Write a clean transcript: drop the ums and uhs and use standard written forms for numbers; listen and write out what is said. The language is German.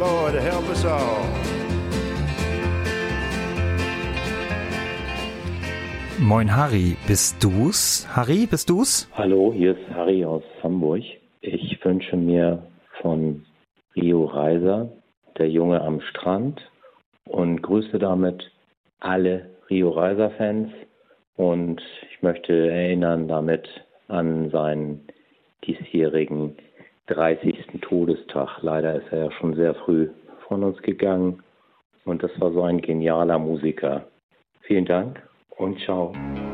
Lord help us all. Moin Harry, bist du's? Harry, bist du's? Hallo, hier ist Harry aus Hamburg. Ich wünsche mir von Rio Reiser, Der Junge am Strand, und grüße damit alle Rio Reiser-Fans. Und ich möchte erinnern damit an seinen diesjährigen 30. Todestag. Leider ist er ja schon sehr früh von uns gegangen. Und das war so ein genialer Musiker. Vielen Dank und ciao.